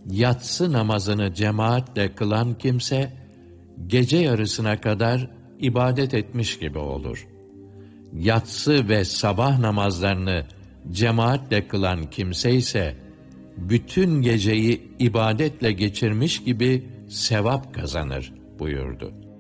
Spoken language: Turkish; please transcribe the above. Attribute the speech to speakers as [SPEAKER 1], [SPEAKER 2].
[SPEAKER 1] yatsı namazını cemaatle kılan kimse, gece yarısına kadar ibadet etmiş gibi olur. Yatsı ve sabah namazlarını cemaatle kılan kimse ise, bütün geceyi ibadetle geçirmiş gibi sevap kazanır buyurdu.